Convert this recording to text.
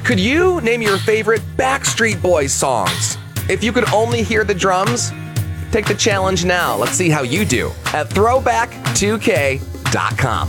Could you name your favorite Backstreet Boys songs? If you could only hear the drums, take the challenge now. Let's see how you do at throwback2k.com.